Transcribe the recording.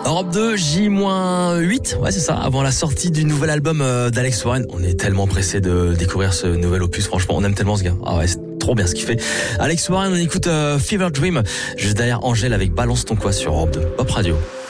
Europe 2, J-8, ouais c'est ça, avant la sortie du nouvel album d'Alex Warren. On est tellement pressé de découvrir ce nouvel opus, franchement, on aime tellement ce gars. Ah ouais, c'est trop bien ce qu'il fait. Alex Warren, on écoute Fever Dream, juste derrière Angèle avec Balance ton quoi sur Europe 2, Pop Radio.